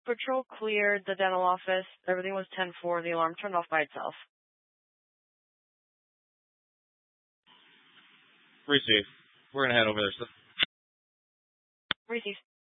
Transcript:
Patrol cleared the dental office. Everything was 10-4. The alarm turned off by itself. Receive. We're going to head over there. Receive.